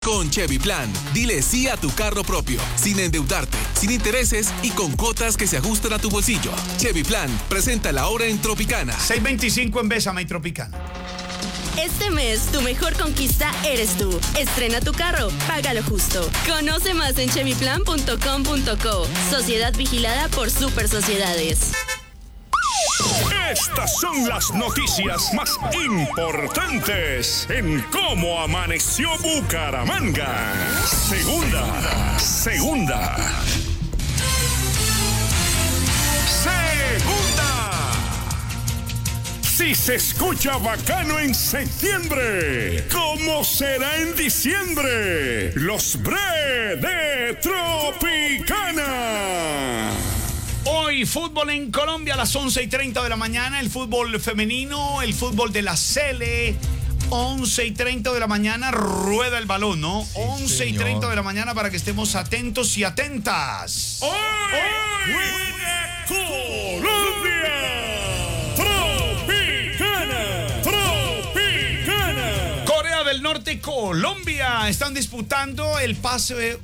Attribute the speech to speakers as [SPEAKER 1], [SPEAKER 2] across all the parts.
[SPEAKER 1] Con Chevy Plan, dile sí a tu carro propio, sin endeudarte, sin intereses y con cuotas que se ajustan a tu bolsillo. Chevy Plan presenta la hora en Tropicana.
[SPEAKER 2] 6:25 en Bésame y Tropicana.
[SPEAKER 3] Este mes, tu mejor conquista eres tú. Estrena tu carro, págalo justo. Conoce más en chevyplan.com.co. Sociedad vigilada por Super Sociedades.
[SPEAKER 4] Estas son las noticias más importantes en cómo amaneció Bucaramanga. Segunda. Si se escucha bacano en septiembre, ¿cómo será en diciembre? Los Bre de Tropicana.
[SPEAKER 2] Hoy fútbol en Colombia a las 11:30 de la mañana, el fútbol femenino, el fútbol de la Sele. 11:30 de la mañana rueda el balón, ¿no? Sí, 11:30 de la mañana para que estemos atentos y atentas.
[SPEAKER 4] Hoy juega Colombia.
[SPEAKER 2] Corea del Norte, Colombia están disputando el paso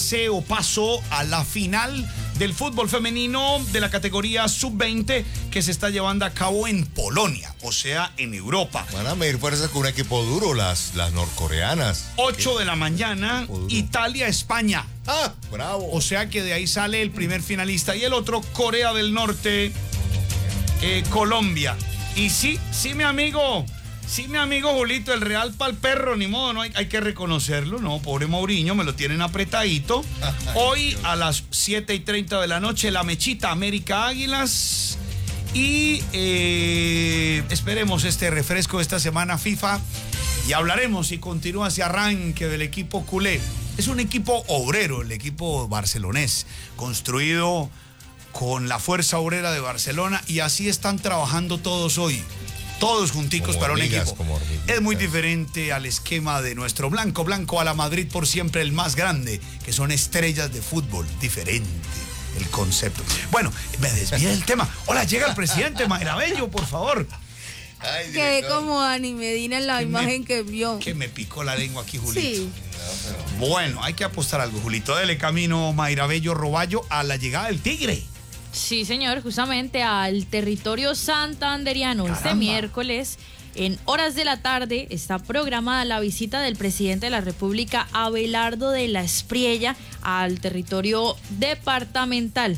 [SPEAKER 2] a la final del fútbol femenino de la categoría sub-20 que se está llevando a cabo en Polonia, o sea, en Europa.
[SPEAKER 5] Van a medir fuerzas con un equipo duro las norcoreanas.
[SPEAKER 2] 8 de la mañana, Italia, España.
[SPEAKER 5] ¡Ah, bravo!
[SPEAKER 2] O sea que de ahí sale el primer finalista y el otro, Corea del Norte, Colombia. Y sí, mi amigo Julito, el Real pa'l perro, ni modo, no hay que reconocerlo, no, pobre Mourinho, me lo tienen apretadito. Hoy a las 7:30 de la noche, la mechita América Águilas. Y esperemos este refresco de esta semana FIFA y hablaremos y continúa ese arranque del equipo culé. Es un equipo obrero, el equipo barcelonés, construido con la fuerza obrera de Barcelona, y así están trabajando todos hoy. Todos junticos para un equipo. Es muy diferente al esquema de nuestro blanco a la Madrid por siempre, el más grande, que son estrellas de fútbol. Diferente el concepto. Bueno, me desvié del tema. Hola, llega el presidente Mayra Bello, por favor.
[SPEAKER 6] Ay, quedé como Ani Medina en la imagen que vio.
[SPEAKER 2] Que me picó la lengua aquí, Julito.
[SPEAKER 6] Sí.
[SPEAKER 2] Bueno, hay que apostar algo, Julito. Dele camino Mayra Bello Roballo a la llegada del Tigre.
[SPEAKER 7] Sí, señor, justamente al territorio santanderiano.
[SPEAKER 2] Caramba.
[SPEAKER 7] Este miércoles, en horas de la tarde, está programada la visita del presidente de la República, Abelardo de la Espriella, al territorio departamental.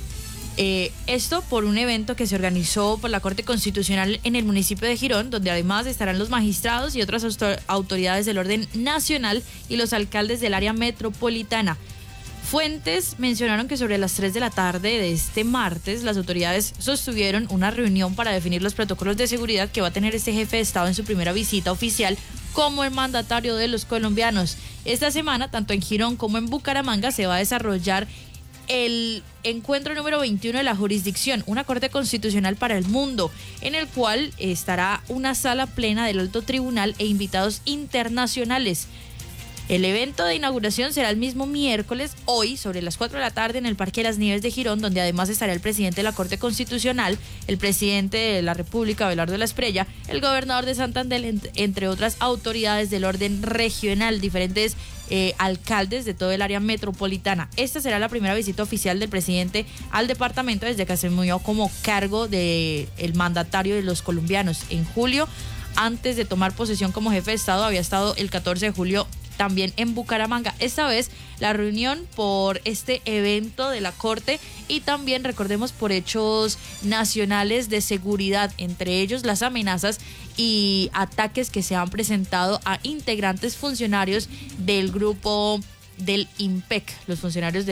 [SPEAKER 7] Esto por un evento que se organizó por la Corte Constitucional en el municipio de Girón, donde además estarán los magistrados y otras autoridades del orden nacional y los alcaldes del área metropolitana. Fuentes mencionaron que sobre las 3 de la tarde de este martes, las autoridades sostuvieron una reunión para definir los protocolos de seguridad que va a tener este jefe de Estado en su primera visita oficial como el mandatario de los colombianos. Esta semana, tanto en Girón como en Bucaramanga, se va a desarrollar el encuentro número 21 de la jurisdicción, una corte constitucional para el mundo, en el cual estará una sala plena del alto tribunal e invitados internacionales. El evento de inauguración será el mismo miércoles, hoy, sobre las 4 de la tarde, en el Parque de las Nieves de Girón, donde además estará el presidente de la Corte Constitucional, el presidente de la República, Abelardo de la Espriella, el gobernador de Santander, entre otras autoridades del orden regional, diferentes alcaldes de todo el área metropolitana. Esta será la primera visita oficial del presidente al departamento desde que asumió como cargo del mandatario de los colombianos en julio. Antes de tomar posesión como jefe de Estado, había estado el 14 de julio también en Bucaramanga. Esta vez la reunión por este evento de la Corte y también, recordemos, por hechos nacionales de seguridad, entre ellos las amenazas y ataques que se han presentado a integrantes funcionarios del grupo del IMPEC, los funcionarios de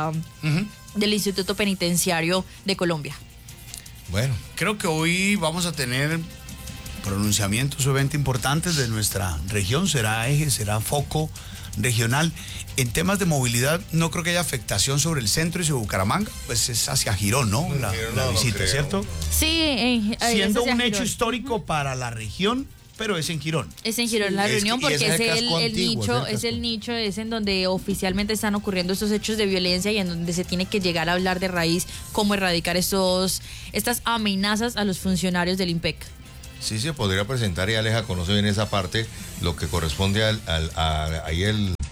[SPEAKER 7] del Instituto Penitenciario de Colombia.
[SPEAKER 2] Bueno, creo que hoy vamos a tener pronunciamientos o eventos importantes de nuestra región. Será eje, será foco regional. En temas de movilidad no creo que haya afectación sobre el centro y sobre Bucaramanga, pues es hacia Girón, ¿no? La visita, ¿cierto?
[SPEAKER 7] Sí.
[SPEAKER 2] Siendo un hecho
[SPEAKER 7] Girón.
[SPEAKER 2] Histórico para la región, pero es en Girón.
[SPEAKER 7] Es en Girón la reunión porque es el nicho, es en donde oficialmente están ocurriendo estos hechos de violencia y en donde se tiene que llegar a hablar de raíz cómo erradicar estas amenazas a los funcionarios del IMPEC.
[SPEAKER 5] Sí, se podría presentar, y Aleja conoce bien esa parte, lo que corresponde ahí el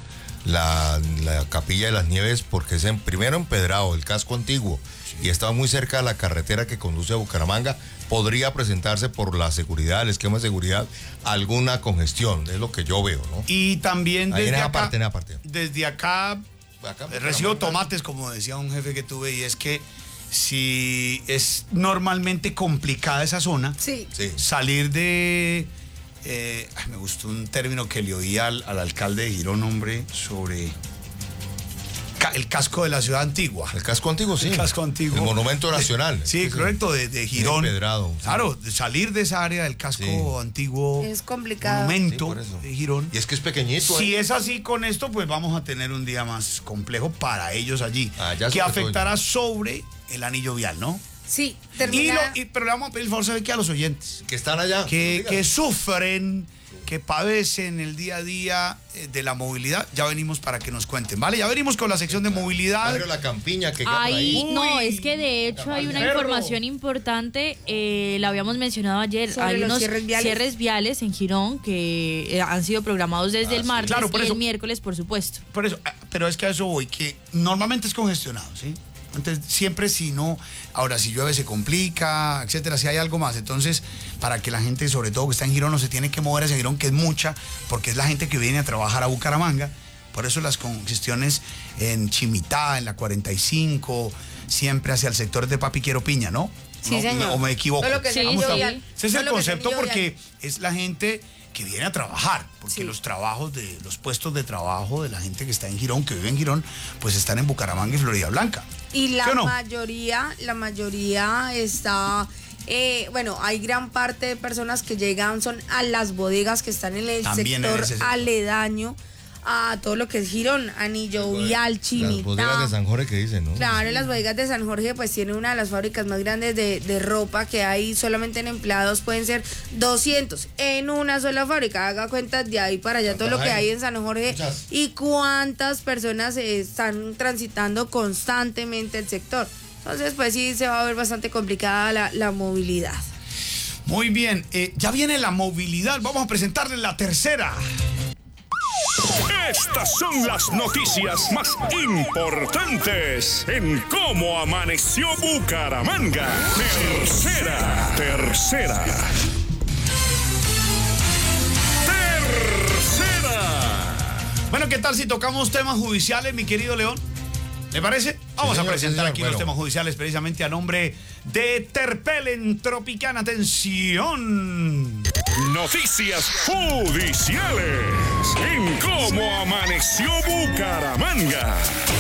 [SPEAKER 5] la Capilla de las Nieves porque es primero empedrado, el casco antiguo, y estaba muy cerca de la carretera que conduce a Bucaramanga. Podría presentarse por la seguridad, el esquema de seguridad, alguna congestión, es lo que yo veo, ¿no?
[SPEAKER 2] Y también desde acá, desde acá recibo tomates, como decía un jefe que tuve, y es que si es normalmente complicada esa zona,
[SPEAKER 6] Sí.
[SPEAKER 2] salir de... me gustó un término que le oí al alcalde de Girón, hombre, sobre el casco de la ciudad antigua.
[SPEAKER 5] El casco antiguo, sí.
[SPEAKER 2] El casco antiguo.
[SPEAKER 5] El monumento nacional.
[SPEAKER 2] Sí, correcto, de Girón.
[SPEAKER 5] Empedrado.
[SPEAKER 2] Claro, de salir de esa área del casco antiguo.
[SPEAKER 6] Es complicado.
[SPEAKER 2] Monumento
[SPEAKER 5] Sí,
[SPEAKER 2] de Girón.
[SPEAKER 5] Y es que es pequeñito.
[SPEAKER 2] Si es así con esto, pues vamos a tener un día más complejo para ellos allí.
[SPEAKER 5] Ya
[SPEAKER 2] que afectará sobre el anillo vial, ¿no?
[SPEAKER 6] Sí, termina.
[SPEAKER 2] Pero le vamos a pedir favor, ¿sabe qué? A los oyentes.
[SPEAKER 5] Que están allá.
[SPEAKER 2] Que sufren, que padecen el día a día de la movilidad, ya venimos para que nos cuenten, ¿vale? Ya venimos con la sección de movilidad.
[SPEAKER 5] Barrio La Campiña, que queda por ahí.
[SPEAKER 7] No, es que de hecho hay una información importante, la habíamos mencionado ayer,
[SPEAKER 6] Sobre
[SPEAKER 7] hay
[SPEAKER 6] los
[SPEAKER 7] unos
[SPEAKER 6] cierres viales
[SPEAKER 7] en Girón que han sido programados desde el martes
[SPEAKER 2] Claro, por
[SPEAKER 7] y
[SPEAKER 2] eso.
[SPEAKER 7] el miércoles, por supuesto.
[SPEAKER 2] Por eso, pero es que a eso voy, que normalmente es congestionado, ¿sí? Entonces, siempre si no, ahora si llueve se complica, etcétera, si hay algo más. Entonces, para que la gente, sobre todo que está en Girón, no se tiene que mover hacia Girón, que es mucha, porque es la gente que viene a trabajar a Bucaramanga. Por eso las congestiones en Chimitá, en la 45, siempre hacia el sector de Papiquero Piña, ¿no?
[SPEAKER 6] Sí,
[SPEAKER 2] No,
[SPEAKER 6] señor.
[SPEAKER 2] ¿O me equivoco?
[SPEAKER 6] Todo lo que sea
[SPEAKER 7] Sí,
[SPEAKER 6] anillo
[SPEAKER 7] sí.
[SPEAKER 6] vial.
[SPEAKER 2] Ese es
[SPEAKER 6] Todo
[SPEAKER 2] el
[SPEAKER 6] lo que sea
[SPEAKER 2] concepto
[SPEAKER 6] anillo
[SPEAKER 2] porque
[SPEAKER 6] vial.
[SPEAKER 2] es la gente que viene a trabajar, porque
[SPEAKER 6] Sí.
[SPEAKER 2] los puestos de trabajo de la gente que está en Girón, que vive en Girón, pues están en Bucaramanga y Florida Blanca.
[SPEAKER 6] Y la
[SPEAKER 2] ¿Sí o no?
[SPEAKER 6] mayoría está, bueno, hay gran parte de personas que llegan son a las bodegas que están en el
[SPEAKER 2] También en
[SPEAKER 6] sector
[SPEAKER 2] ese sector.
[SPEAKER 6] aledaño a todo lo que es Girón, Anillo Vial,
[SPEAKER 5] Las bodegas de
[SPEAKER 6] Chimitá.
[SPEAKER 5] San Jorge que dicen, ¿no?
[SPEAKER 6] Claro, las bodegas de San Jorge pues tiene una de las fábricas más grandes de ropa que hay, solamente en empleados pueden ser 200 en una sola fábrica. Haga cuentas de ahí para allá todo lo que hay en San Jorge
[SPEAKER 5] Muchas.
[SPEAKER 6] y cuántas personas están transitando constantemente el sector. Entonces pues sí se va a ver bastante complicada la movilidad.
[SPEAKER 2] Muy bien, ya viene la movilidad, vamos a presentarles la tercera.
[SPEAKER 4] Estas son las noticias más importantes en cómo amaneció Bucaramanga. Tercera.
[SPEAKER 2] Bueno, ¿qué tal si tocamos temas judiciales, mi querido León? ¿Le parece? Vamos
[SPEAKER 5] señor,
[SPEAKER 2] a presentar
[SPEAKER 5] sí, señor.
[SPEAKER 2] aquí los
[SPEAKER 5] Bueno.
[SPEAKER 2] temas judiciales precisamente a nombre de Terpelen Tropicana. ¡Atención!
[SPEAKER 4] Noticias judiciales en cómo amaneció Bucaramanga.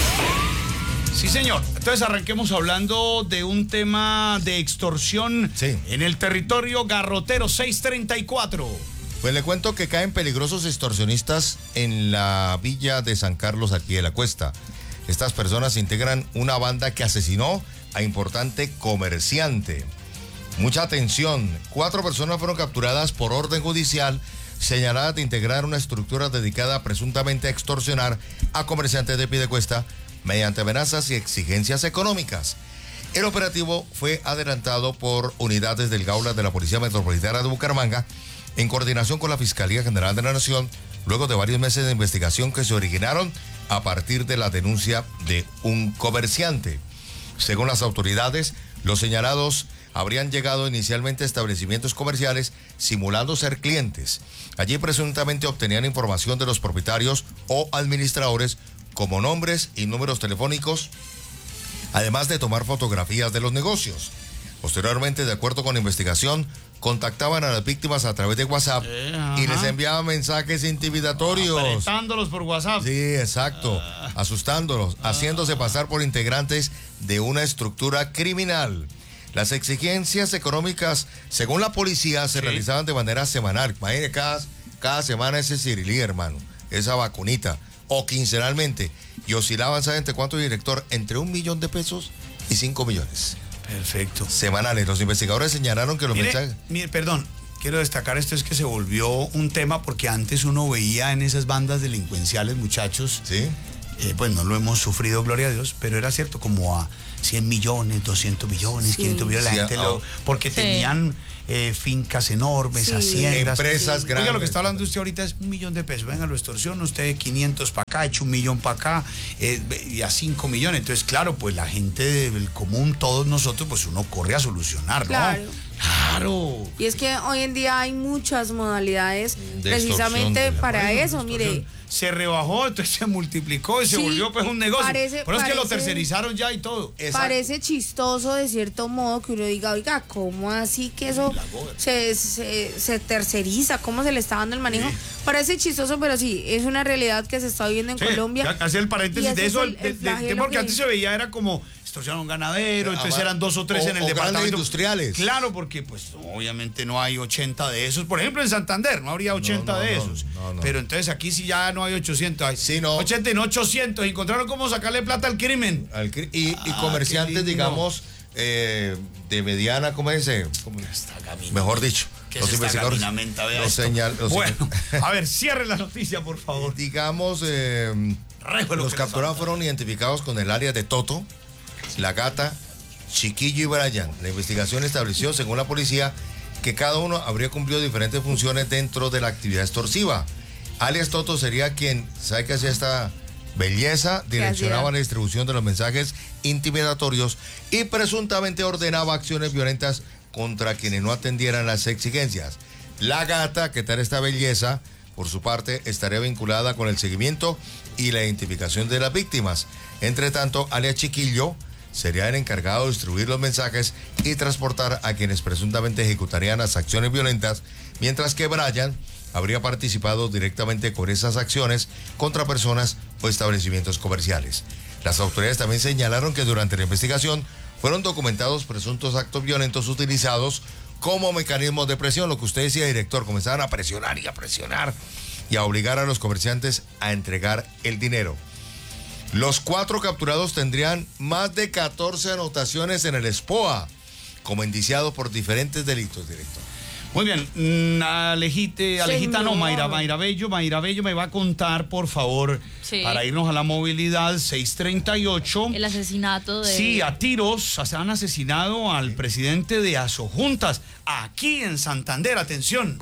[SPEAKER 2] Sí, señor. Entonces arranquemos hablando de un tema de extorsión
[SPEAKER 5] Sí.
[SPEAKER 2] en el territorio garrotero 634.
[SPEAKER 5] Pues le cuento que caen peligrosos extorsionistas en la villa de San Carlos, aquí de la Cuesta. Estas personas integran una banda que asesinó a importante comerciante. Mucha atención, 4 personas fueron capturadas por orden judicial señaladas de integrar una estructura dedicada presuntamente a extorsionar a comerciantes de Piedecuesta mediante amenazas y exigencias económicas. El operativo fue adelantado por unidades del Gaula de la Policía Metropolitana de Bucaramanga en coordinación con la Fiscalía General de la Nación, luego de varios meses de investigación que se originaron a partir de la denuncia de un comerciante. Según las autoridades, los señalados habrían llegado inicialmente a establecimientos comerciales simulando ser clientes. Allí presuntamente obtenían información de los propietarios o administradores como nombres y números telefónicos, además de tomar fotografías de los negocios. Posteriormente, de acuerdo con la investigación, contactaban a las víctimas a través de WhatsApp y les enviaban mensajes intimidatorios.
[SPEAKER 2] Apretándolos por WhatsApp.
[SPEAKER 5] Sí, exacto. Asustándolos, haciéndose pasar por integrantes de una estructura criminal. Las exigencias económicas, según la policía, se realizaban de manera semanal. Imagínate, cada semana ese cirilí, hermano, esa vacunita, o quincenalmente. Y oscilaban, ¿saben entre cuánto, director? Entre 1 millón de pesos y 5 millones.
[SPEAKER 2] Perfecto.
[SPEAKER 5] Semanales. Los investigadores señalaron que los mensajes...
[SPEAKER 2] Mire, perdón, quiero destacar esto, es que se volvió un tema porque antes uno veía en esas bandas delincuenciales, muchachos,
[SPEAKER 5] Sí.
[SPEAKER 2] pues no lo hemos sufrido, gloria a Dios, pero era cierto, como a 100 millones, 200 millones, 500 millones, la gente porque tenían fincas enormes, haciendas.
[SPEAKER 5] Empresas grandes.
[SPEAKER 2] Oiga, lo que está hablando usted ahorita es 1 millón de pesos. Venga, lo extorsiona usted 500 para acá, echa 1 millón para acá, y a 5 millones. Entonces, claro, pues la gente del común, todos nosotros, pues uno corre a solucionar, ¿no? Claro.
[SPEAKER 6] Y es que hoy en día hay muchas modalidades
[SPEAKER 5] De
[SPEAKER 6] precisamente
[SPEAKER 5] extorsión,
[SPEAKER 6] para eso, mire.
[SPEAKER 2] Se rebajó, entonces se multiplicó y se volvió pues un negocio. Pero es que lo tercerizaron ya y todo.
[SPEAKER 6] Parece chistoso de cierto modo que uno diga, oiga, ¿cómo así que eso se terceriza? ¿Cómo se le está dando el manejo? Sí. Parece chistoso, pero sí, es una realidad que se está viviendo en Colombia.
[SPEAKER 2] Hacer el paréntesis de eso, porque antes se veía, era como extorsionar a un ganadero, entonces eran 2 o 3 en el departamento.
[SPEAKER 5] Industriales.
[SPEAKER 2] Claro, porque pues obviamente no hay 80 de esos. Por ejemplo, en Santander no habría 80 de esos. No. Pero entonces aquí sí ya no hay 800. Hay 80 y no 800. Encontraron cómo sacarle plata al crimen.
[SPEAKER 5] Y comerciantes, digamos, de mediana, ¿cómo es ese? Mejor dicho.
[SPEAKER 2] Los investigadores. Bueno, a ver, cierre la noticia, por favor.
[SPEAKER 5] Digamos, los capturados fueron identificados con el área de Toto, La Gata, Chiquillo y Brian. La investigación estableció, según la policía, que cada uno habría cumplido diferentes funciones dentro de la actividad extorsiva. Alias Toto sería quien, ¿sabe qué hacía esta belleza? Direccionaba la distribución de los mensajes intimidatorios y presuntamente ordenaba acciones violentas contra quienes no atendieran las exigencias. La Gata, ¿qué tal esta belleza? Por su parte, estaría vinculada con el seguimiento y la identificación de las víctimas. Entre tanto, alias Chiquillo sería el encargado de distribuir los mensajes y transportar a quienes presuntamente ejecutarían las acciones violentas, mientras que Brian habría participado directamente con esas acciones contra personas o establecimientos comerciales. Las autoridades también señalaron que durante la investigación fueron documentados presuntos actos violentos utilizados como mecanismos de presión, lo que usted decía, director, comenzaban a presionar y a obligar a los comerciantes a entregar el dinero. Los 4 capturados tendrían más de 14 anotaciones en el SPOA, como indiciados por diferentes delitos, director.
[SPEAKER 2] Muy bien, Alejita no, Mayra Bello me va a contar, por favor, para irnos a la movilidad, 638.
[SPEAKER 7] El asesinato de...
[SPEAKER 2] Sí, a tiros, se han asesinado al presidente de Asojuntas, aquí en Santander, atención.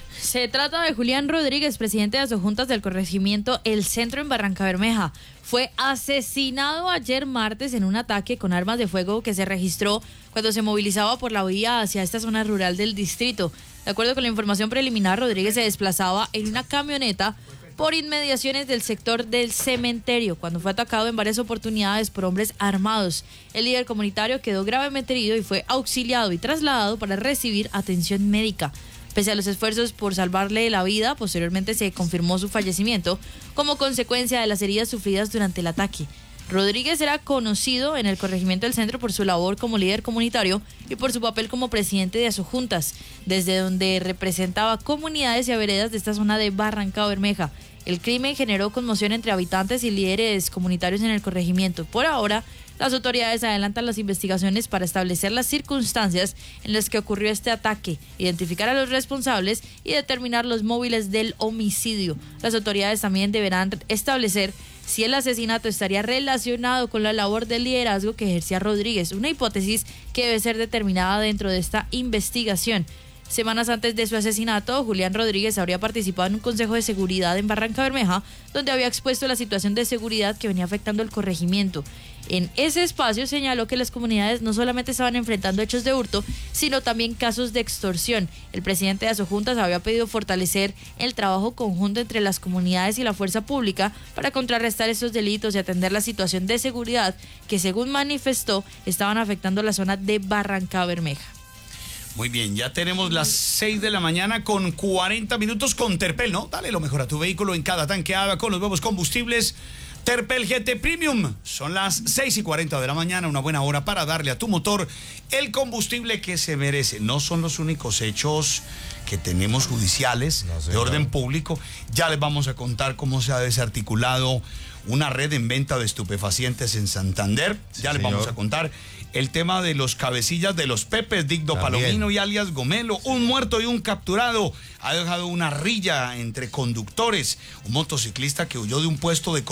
[SPEAKER 7] Se trata de Julián Rodríguez, presidente de Asojuntas del corregimiento El Centro en Barrancabermeja. Fue asesinado ayer martes en un ataque con armas de fuego que se registró cuando se movilizaba por la vía hacia esta zona rural del distrito. De acuerdo con la información preliminar, Rodríguez se desplazaba en una camioneta por inmediaciones del sector del cementerio, cuando fue atacado en varias oportunidades por hombres armados. El líder comunitario quedó gravemente herido y fue auxiliado y trasladado para recibir atención médica. Pese a los esfuerzos por salvarle la vida, posteriormente se confirmó su fallecimiento como consecuencia de las heridas sufridas durante el ataque. Rodríguez era conocido en el corregimiento del centro por su labor como líder comunitario y por su papel como presidente de Asojuntas, desde donde representaba comunidades y veredas de esta zona de Barrancabermeja. El crimen generó conmoción entre habitantes y líderes comunitarios en el corregimiento. Por ahora, las autoridades adelantan las investigaciones para establecer las circunstancias en las que ocurrió este ataque, identificar a los responsables y determinar los móviles del homicidio. Las autoridades también deberán establecer si el asesinato estaría relacionado con la labor de liderazgo que ejercía Rodríguez, una hipótesis que debe ser determinada dentro de esta investigación. Semanas antes de su asesinato, Julián Rodríguez habría participado en un consejo de seguridad en Barrancabermeja, donde había expuesto la situación de seguridad que venía afectando el corregimiento. En ese espacio señaló que las comunidades no solamente estaban enfrentando hechos de hurto, sino también casos de extorsión. El presidente de Asojuntas había pedido fortalecer el trabajo conjunto entre las comunidades y la fuerza pública para contrarrestar estos delitos y atender la situación de seguridad que, según manifestó, estaban afectando la zona de Barrancabermeja.
[SPEAKER 2] Muy bien, ya tenemos las 6 de la mañana con 40 minutos con Terpel, ¿no? Dale lo mejor a tu vehículo en cada tanqueada con los nuevos combustibles Terpel GT Premium. Son las 6:40 de la mañana, una buena hora para darle a tu motor el combustible que se merece. No son los únicos hechos que tenemos judiciales de orden público. Ya les vamos a contar cómo se ha desarticulado una red en venta de estupefacientes en Santander. Ya les vamos a contar el tema de los cabecillas de los Pepes, Digdo Palomino y alias Gomelo. Un muerto y un capturado. Ha dejado una rilla entre conductores. Un motociclista que huyó de un puesto de control. ¿Qué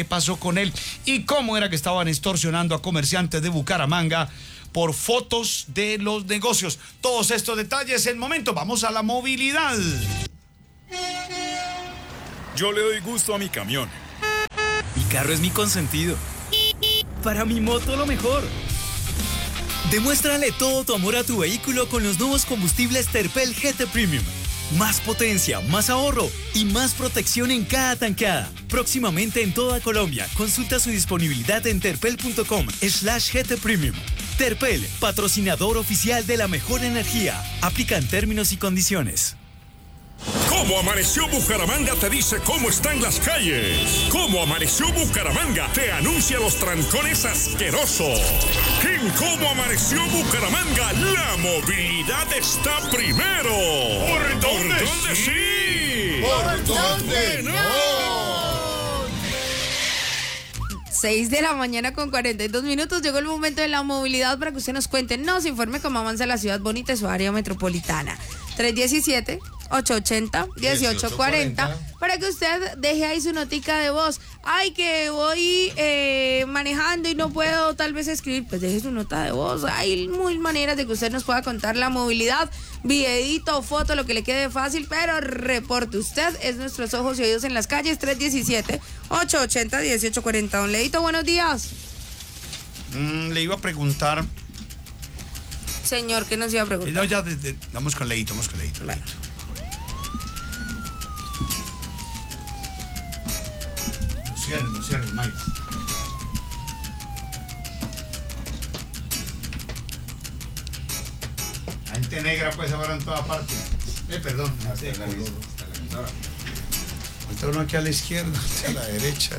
[SPEAKER 2] pasó con él y cómo era que estaban extorsionando a comerciantes de Bucaramanga por fotos de los negocios. Todos estos detalles en momento. Vamos a la movilidad.
[SPEAKER 8] Yo le doy gusto a mi camión. Mi carro es mi consentido. Para mi moto lo mejor. Demuéstrale todo tu amor a tu vehículo con los nuevos combustibles Terpel GT Premium. Más potencia, más ahorro y más protección en cada tanqueada. Próximamente en toda Colombia. Consulta su disponibilidad en terpel.com/GT Premium. Terpel, patrocinador oficial de la mejor energía. Aplican términos y condiciones.
[SPEAKER 4] ¿Cómo amaneció Bucaramanga? Te dice cómo están las calles. ¿Cómo amaneció Bucaramanga? Te anuncia los trancones asquerosos. En ¿Cómo amaneció Bucaramanga? La movilidad está primero. ¿Por dónde sí?
[SPEAKER 6] ¿Por dónde no? 6 de la mañana con 42 minutos. Llegó el momento de la movilidad para que usted nos cuente, nos informe cómo avanza la ciudad bonita y su área metropolitana. 317-880-1840 para que usted deje ahí su notica de voz. Ay, que voy manejando y no puedo tal vez escribir. Pues deje su nota de voz. Hay mil maneras de que usted nos pueda contar la movilidad. Videíto, foto, lo que le quede fácil, pero reporte. Usted es nuestros ojos y oídos en las calles. 317-880-1840. Don Leito, buenos días.
[SPEAKER 2] Le iba a preguntar.
[SPEAKER 6] Señor, ¿qué nos iba a preguntar?
[SPEAKER 2] No, ya vamos con Leito,
[SPEAKER 6] Bueno.
[SPEAKER 2] No cierren, Mike. La gente negra pues ahora en toda parte. Perdón. Está uno aquí a la izquierda, a la derecha.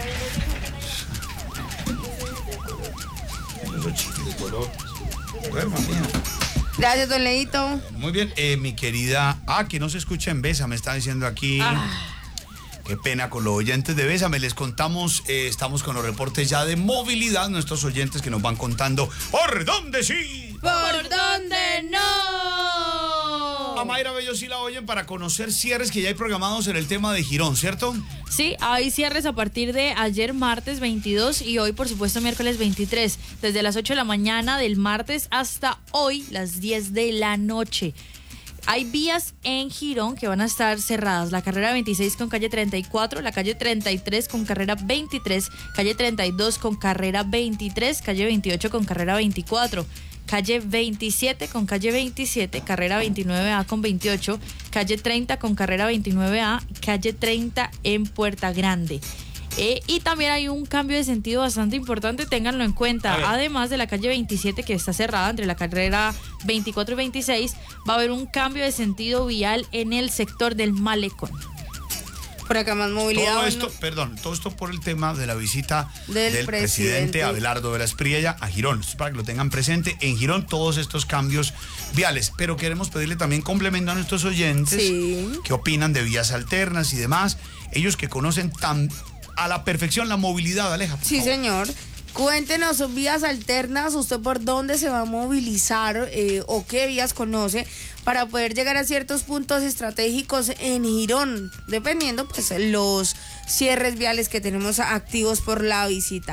[SPEAKER 2] Esos chiquis de color. Bueno,
[SPEAKER 6] Gracias, don Leito.
[SPEAKER 2] muy bien, mi querida. Que no se escucha en Besa, me está diciendo aquí. Qué pena con los oyentes de Bésame. Les contamos, estamos con los reportes ya de movilidad. Nuestros oyentes que nos van contando ¿por dónde sí?
[SPEAKER 7] ¿Por dónde no?
[SPEAKER 2] A Mayra Bello sí la oyen para conocer cierres que ya hay programados en el tema de Girón, ¿cierto?
[SPEAKER 7] Sí, hay cierres a partir de ayer martes 22 y hoy por supuesto miércoles 23. Desde las 8 de la mañana del martes hasta hoy las 10 de la noche. Hay vías en Girón que van a estar cerradas. La carrera 26 con calle 34, la calle 33 con carrera 23, calle 32 con carrera 23, calle 28 con carrera 24, calle 27 con calle 27, carrera 29A con 28, calle 30 con carrera 29A, calle 30 en Puerta Grande. Y también hay un cambio de sentido bastante importante, ténganlo en cuenta. Además de la calle 27 que está cerrada entre la carrera 24 y 26, va a haber un cambio de sentido vial en el sector del Malecón.
[SPEAKER 6] Por acá más movilidad.
[SPEAKER 2] Todo esto por el tema de la visita del presidente Abelardo de la Espriella a Girón. Esto es para que lo tengan presente. En Girón todos estos cambios viales. Pero queremos pedirle también complemento a nuestros oyentes que opinan de vías alternas y demás. Ellos que conocen a la perfección la movilidad, Aleja.
[SPEAKER 6] Sí, señor. Cuéntenos vías alternas, usted por dónde se va a movilizar o qué vías conoce para poder llegar a ciertos puntos estratégicos en Girón, dependiendo pues los cierres viales que tenemos activos por la visita.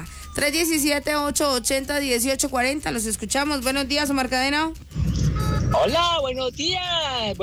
[SPEAKER 6] 317-880-1840, los escuchamos. Buenos días, Omar Cadena.
[SPEAKER 9] Hola, buenos días.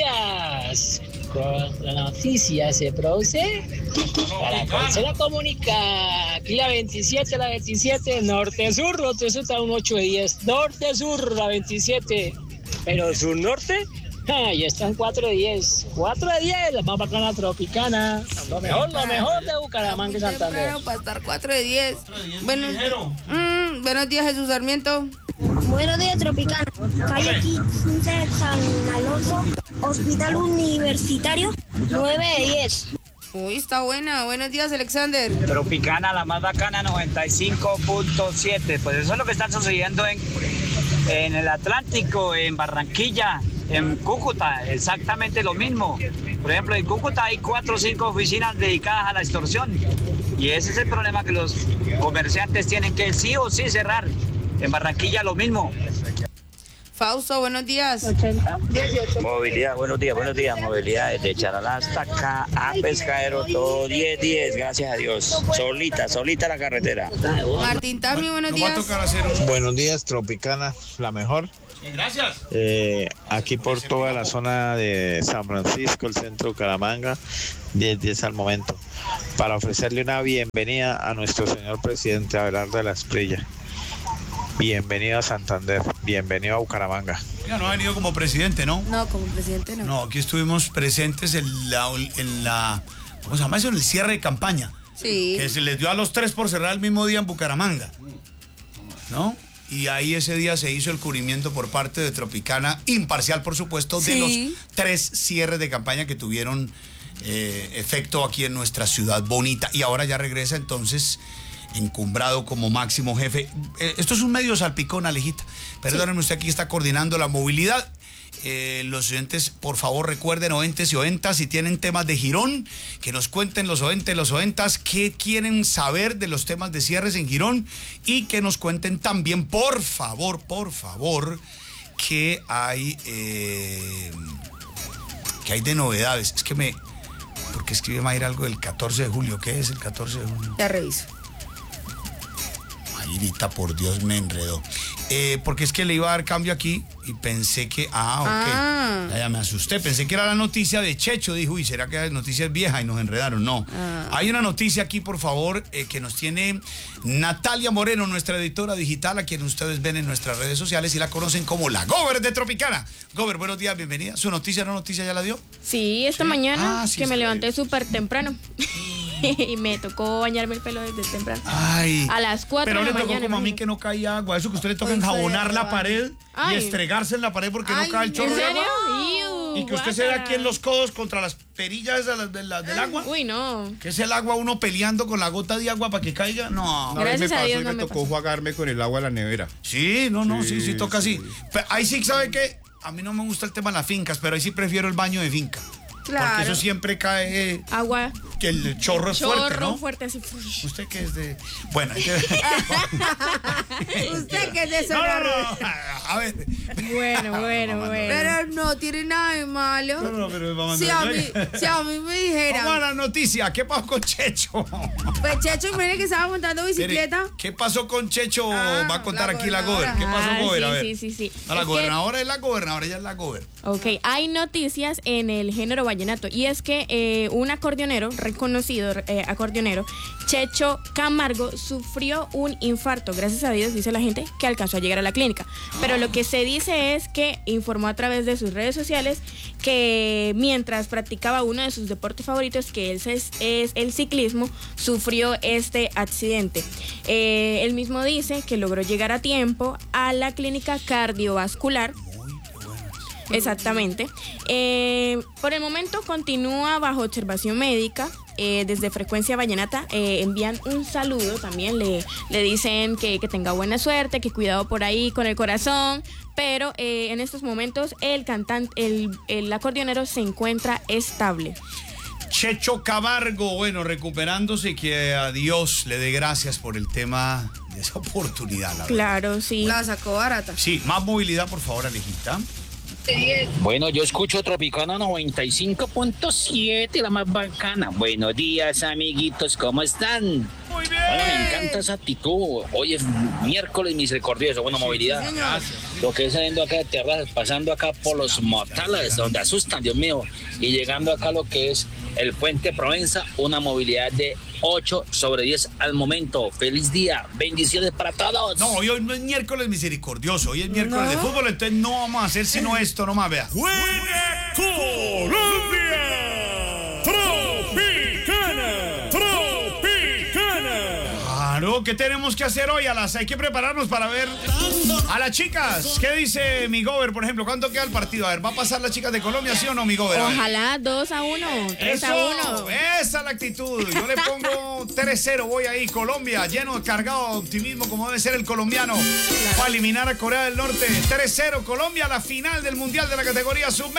[SPEAKER 9] La noticia se produce para conocer la comunica. Aquí la 27, norte-sur, norte-sur está un 8 de 10. Norte-sur, la 27. Pero sur-norte, ya están 4 de 10. 4 de 10, la más bacana tropicana. Lo mejor de Bucaramanga y Santander.
[SPEAKER 6] Para estar 4 de 10. Buenos días, Jesús Sarmiento.
[SPEAKER 10] Buenos días, Tropicana. Calle 15 San Alonso, Hospital Universitario, 9 de 10.
[SPEAKER 6] Uy, está buena. Buenos días, Alexander.
[SPEAKER 11] Tropicana, la más bacana, 95.7. Pues eso es lo que está sucediendo en el Atlántico, en Barranquilla, en Cúcuta, exactamente lo mismo. Por ejemplo, en Cúcuta hay 4 o 5 oficinas dedicadas a la extorsión. Y ese es el problema, que los comerciantes tienen que sí o sí cerrar. En Barranquilla lo mismo.
[SPEAKER 6] Fausto, buenos días.
[SPEAKER 12] Movilidad, buenos días. Movilidad desde Charalá hasta acá a Pescadero, todo 10-10, gracias a Dios. Solita la carretera.
[SPEAKER 6] Martín también, buenos días.
[SPEAKER 13] Buenos días, Tropicana, la mejor.
[SPEAKER 2] Gracias.
[SPEAKER 13] Aquí por toda la zona de San Francisco, el centro de Bucaramanga, 10-10 al momento, para ofrecerle una bienvenida a nuestro señor presidente Abelardo de la Espriella. Bienvenido a Santander, bienvenido a Bucaramanga.
[SPEAKER 2] Ya no ha venido como presidente, ¿no?
[SPEAKER 6] No, como presidente no.
[SPEAKER 2] No, aquí estuvimos presentes en la ¿cómo se llama eso? En el cierre de campaña.
[SPEAKER 6] Sí.
[SPEAKER 2] Que se les dio a los 3 por cerrar el mismo día en Bucaramanga, ¿no? Y ahí ese día se hizo el cubrimiento por parte de Tropicana, imparcial por supuesto, de los 3 cierres de campaña que tuvieron efecto aquí en nuestra ciudad bonita. Y ahora ya regresa entonces encumbrado como máximo jefe. Esto es un medio salpicón, Alejita. Perdónenme, usted aquí está coordinando la movilidad. Los oyentes, por favor, recuerden, oyentes y oyentas, si tienen temas de Girón, que nos cuenten los oyentes, los oyentas, qué quieren saber de los temas de cierres en Girón, y que nos cuenten también, por favor, que hay de novedades. Es que porque escribe Mayra algo del 14 de julio. ¿Qué es el 14 de julio?
[SPEAKER 6] Ya reviso.
[SPEAKER 2] Mayrita, por Dios, me enredó. Porque es que le iba a dar cambio aquí y pensé que... ok. Ya me asusté. Pensé que era la noticia de Checho. Dijo, uy, ¿será que la noticia es vieja? Y nos enredaron. No. Hay una noticia aquí, por favor, que nos tiene Natalia Moreno, nuestra editora digital, a quien ustedes ven en nuestras redes sociales y la conocen como la Gober de Tropicana. Gober, buenos días, bienvenida. ¿Su noticia, no noticia, ya la dio?
[SPEAKER 7] Sí, esta mañana,
[SPEAKER 2] sí,
[SPEAKER 7] que me levanté súper temprano. Y me tocó bañarme el pelo desde temprano.
[SPEAKER 2] Ay.
[SPEAKER 7] A las 4 de la mañana.
[SPEAKER 2] Pero le tocó como a mí que no caía agua. Eso que usted le toca enjabonar la pared y estregarse en la pared porque no cae el chorro de agua. Y que usted se da aquí en los codos contra las perillas del agua.
[SPEAKER 7] Uy, no.
[SPEAKER 2] Que es el agua uno peleando con la gota de agua para que caiga. No.
[SPEAKER 14] Gracias a Dios no me tocó jugarme con el agua de la nevera.
[SPEAKER 2] Sí, sí, toca así. Pero ahí sí, ¿sabe qué? A mí no me gusta el tema de las fincas, pero ahí sí prefiero el baño de finca.
[SPEAKER 6] Claro.
[SPEAKER 2] Porque eso siempre cae...
[SPEAKER 7] agua.
[SPEAKER 2] Que el chorro es fuerte, ¿no?
[SPEAKER 7] Fuerte, así.
[SPEAKER 2] Usted que es de... Bueno,
[SPEAKER 6] usted que es de sonar.
[SPEAKER 2] No. A ver.
[SPEAKER 7] Bueno.
[SPEAKER 6] Pero no tiene nada de malo.
[SPEAKER 2] No, pero vamos
[SPEAKER 6] si a mí me dijeran...
[SPEAKER 2] Vamos a la noticia. ¿Qué pasó con Checho?
[SPEAKER 6] Pues Checho, mire que estaba montando bicicleta.
[SPEAKER 2] ¿Qué pasó con Checho? Va a contar aquí la Gober. ¿Qué pasó, Gober? A ver.
[SPEAKER 7] Sí.
[SPEAKER 2] No, la gobernadora es la gobernadora, ella es la Gober.
[SPEAKER 7] Ok, hay noticias en el género vallenato. Y es que un acordeonero, reconocido acordeonero, Checho Camargo, sufrió un infarto. Gracias a Dios, dice la gente, que alcanzó a llegar a la clínica. Pero lo que se dice es que informó a través de sus redes sociales que mientras practicaba uno de sus deportes favoritos, que es el ciclismo, sufrió este accidente. Él mismo dice que logró llegar a tiempo a la clínica cardiovascular. Exactamente. Por el momento continúa bajo observación médica. Desde Frecuencia Vallenata envían un saludo también, le dicen que tenga buena suerte, que cuidado por ahí con el corazón, pero en estos momentos el acordeonero se encuentra estable.
[SPEAKER 2] Checho Camargo, bueno, recuperándose, que a Dios le dé gracias por el tema de esa oportunidad.
[SPEAKER 7] Claro, sí.
[SPEAKER 6] La sacó barata.
[SPEAKER 2] Sí, más movilidad, por favor, Alejita.
[SPEAKER 11] Bueno, yo escucho Tropicana 95.7, la más bacana. Buenos días, amiguitos, ¿cómo están?
[SPEAKER 2] Muy bien.
[SPEAKER 11] Bueno, me encanta esa actitud. Hoy es miércoles misericordioso, bueno, movilidad. Lo que es saliendo acá de terrazas, pasando acá por los motales, donde asustan, Dios mío, y llegando acá a lo que es el Puente Provenza, una movilidad de 8/10 al momento. Feliz día, bendiciones para todos.
[SPEAKER 2] No, hoy no es miércoles misericordioso, hoy es miércoles de fútbol, entonces no vamos a hacer sino esto, nomás vea.
[SPEAKER 4] ¡Juega Colombia!
[SPEAKER 2] Claro, ¿qué tenemos que hacer hoy? Hay que prepararnos para ver a las chicas. ¿Qué dice mi Gober, por ejemplo? ¿Cuánto queda el partido? A ver, ¿va a pasar las chicas de Colombia, sí o no, mi Gober?
[SPEAKER 7] Ojalá 2-1, 3-1.
[SPEAKER 2] Esa es la actitud. Yo le pongo 3-0, voy ahí. Colombia, lleno, cargado de optimismo, como debe ser el colombiano, para eliminar a Corea del Norte. 3-0, Colombia, la final del Mundial de la categoría sub-20.